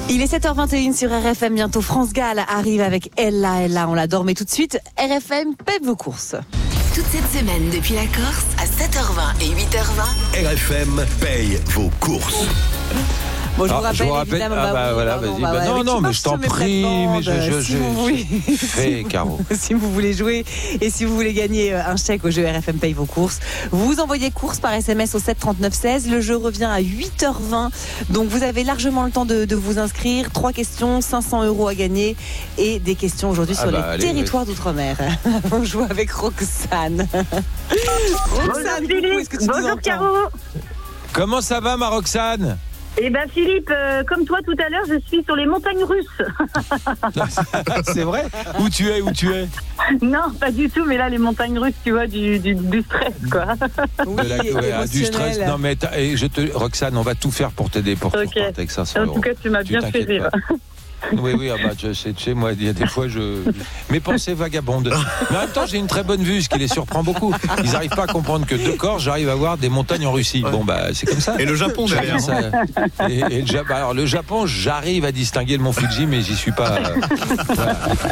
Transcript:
Il est 7h21 sur RFM. Bientôt France Gall arrive avec Ella. On l'adore, mais tout de suite, RFM paie vos courses. Toute cette semaine, depuis la Corse, à 7h20 et 8h20, RFM paye vos courses. Bon, je vous rappelle évidemment. Voilà, vas-y. Non, mais je t'en prie, mais je fais, Caro. Si vous voulez jouer et si vous voulez gagner un chèque au jeu RFM paye vos courses, vous envoyez courses par SMS au 7 39 16. Le jeu revient à 8h20. Donc vous avez largement le temps de vous inscrire. 3 questions, 500 € à gagner et des questions aujourd'hui sur les territoires d'outre-mer. On joue avec Roxane. Roxane, Philippe. Bonjour Caro. Comment ça va, ma Roxane? Eh ben Philippe, comme toi tout à l'heure, je suis sur les montagnes russes. C'est vrai? Où tu es? Non, pas du tout, mais là les montagnes russes, tu vois, du stress, quoi. Oui, du stress. Non mais Roxane, on va tout faire pour t'aider pour okay. repartir avec 500 €. En tout cas, tu m'as bien fait rire. Oui, tu sais, moi, il y a des fois, mes pensées vagabondent. Mais en même temps, j'ai une très bonne vue, ce qui les surprend beaucoup. Ils n'arrivent pas à comprendre que de Corse, j'arrive à voir des montagnes en Russie. Ouais. Bon, c'est comme ça. Et le Japon, derrière. Alors, le Japon, j'arrive à distinguer le mont Fuji, mais j'y suis pas. Voilà.